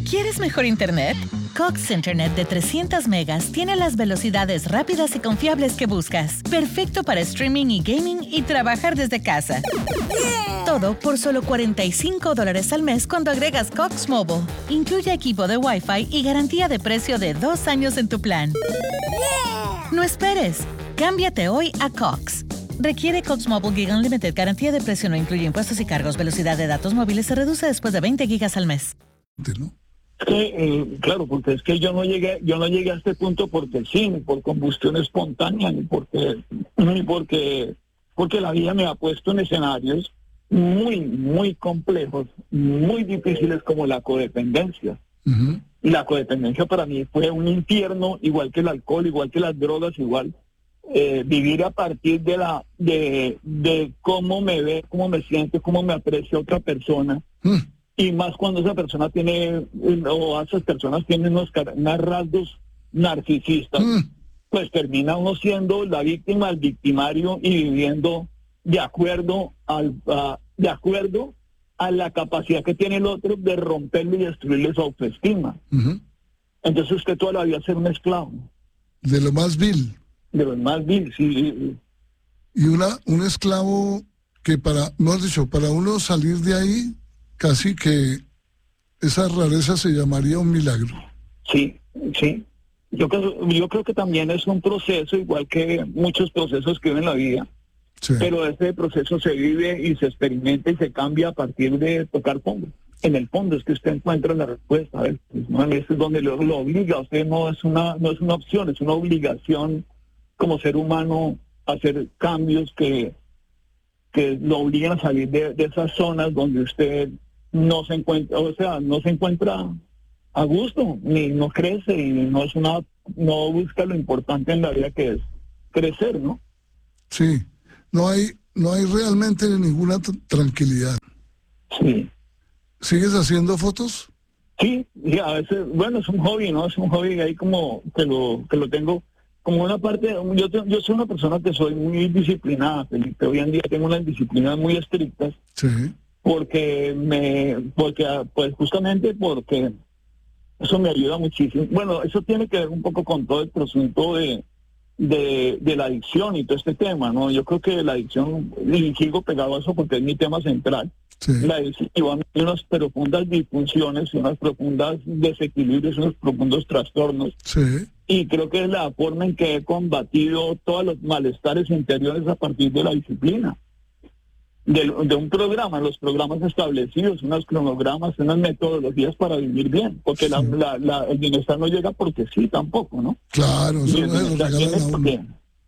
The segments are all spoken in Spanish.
¿Quieres mejor internet? Cox Internet de 300 megas tiene las velocidades rápidas y confiables que buscas. Perfecto para streaming y gaming y trabajar desde casa. Todo por solo $45 al mes cuando agregas Cox Mobile. Incluye equipo de Wi-Fi y garantía de precio de 2 años en tu plan. No esperes. Cámbiate hoy a Cox. Requiere Cox Mobile Gig Unlimited. Garantía de precio no incluye impuestos y cargos. Velocidad de datos móviles se reduce después de 20 gigas al mes. ¿No? Claro, porque es que yo no llegué a este punto porque sí, ni por combustión espontánea, ni porque la vida me ha puesto en escenarios muy, muy complejos, muy difíciles como la codependencia. Uh-huh. Y la codependencia para mí fue un infierno, igual que el alcohol, igual que las drogas, igual. Vivir a partir de cómo me ve, cómo me siente, cómo me aprecia otra persona. Y más cuando esa persona esas personas tienen unos rasgos narcisistas, pues termina uno siendo la víctima, el victimario y viviendo de acuerdo a la capacidad que tiene el otro de romperle y destruirle su autoestima. Uh-huh. Entonces usted toda la vida ser un esclavo. De lo más vil. De lo más vil, sí. Y un esclavo que para uno salir de ahí, casi que esa rareza se llamaría un milagro. Sí. Yo creo que también es un proceso, igual que muchos procesos que viven en la vida. Sí. Pero ese proceso se vive y se experimenta y se cambia a partir de tocar fondo. En el fondo es que usted encuentra la respuesta. Pues, ¿no? Eso es donde lo obliga. Usted no es una opción, es una obligación como ser humano a hacer cambios que lo obligan a salir de esas zonas donde usted no se encuentra a gusto, ni no crece y no busca lo importante en la vida que es crecer, ¿no? Sí, no hay realmente ninguna tranquilidad. Sí. ¿Sigues haciendo fotos? Sí, y a veces, bueno, es un hobby, ¿no? Es un hobby ahí como que lo tengo como una parte. Yo soy una persona que soy muy disciplinada, Felipe. Hoy en día tengo unas disciplinas muy estrictas. Sí. Porque justamente porque eso me ayuda muchísimo. Bueno, eso tiene que ver un poco con todo el proceso de la adicción y todo este tema, ¿no? Yo creo que la adicción, y sigo pegado a eso porque es mi tema central. Sí. La adicción lleva unas profundas disfunciones, unas profundas desequilibrios, unos profundos trastornos. Sí. Y creo que es la forma en que he combatido todos los malestares interiores a partir de la disciplina. De un programa, los programas establecidos, unos cronogramas, unas metodologías para vivir bien, porque sí. El bienestar no llega porque sí tampoco, ¿no? Claro, eso no se lo regalan a uno.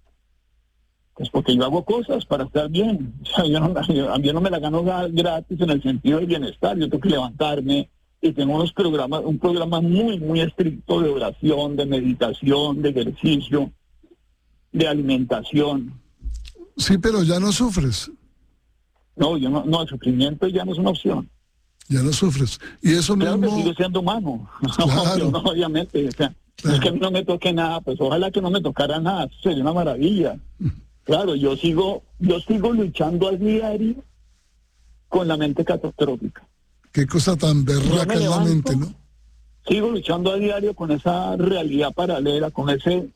Pues porque yo hago cosas para estar bien. O sea, a mí no me la gano gratis en el sentido del bienestar. Yo tengo que levantarme y tengo un programa muy, muy estricto de oración, de meditación, de ejercicio, de alimentación. Sí, pero ya no sufres. No, el sufrimiento ya no es una opción. Ya no sufres. Y eso claro mismo... que sigo siendo humano. Claro. No, obviamente. O sea, claro. Es que a mí no me toque nada, pues ojalá que no me tocara nada. Eso sería una maravilla. Claro, yo sigo luchando al diario con la mente catastrófica. Qué cosa tan berraca en la mente, ¿no? Sigo luchando a diario con esa realidad paralela, con ese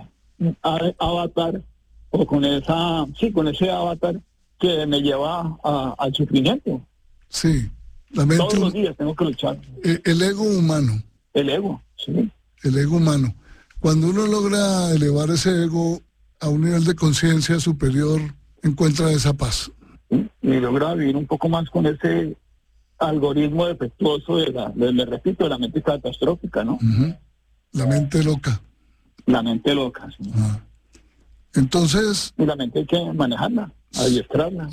avatar, o con ese avatar que me lleva al sufrimiento. Sí, la mente. Todos los días tengo que luchar. El ego humano. El ego, sí. El ego humano. Cuando uno logra elevar ese ego a un nivel de conciencia superior, encuentra esa paz. ¿Sí? Y logra vivir un poco más con ese algoritmo defectuoso de la mente catastrófica, ¿no? Uh-huh. La mente loca. La mente loca, sí. Ah. Entonces... Y la mente hay que manejarla, adiestrarla.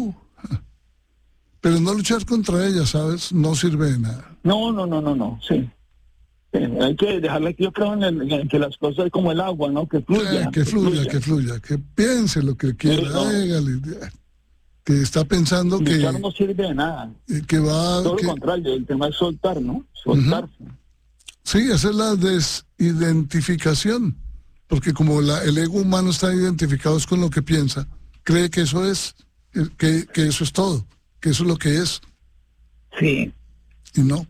Pero no luchar contra ella, ¿sabes? No sirve de nada. No, sí. Hay que dejarla, yo creo en que las cosas es como el agua, ¿no? Que fluya. Que fluya, que piense lo que quiera, que está pensando que... Luchar no sirve de nada. Que va... Todo lo contrario, el tema es soltar, ¿no? Soltarse. Uh-huh. Sí, esa es la desidentificación, porque como el ego humano está identificado con lo que piensa, cree que eso es, que eso es todo, que eso es lo que es. Sí. Y no.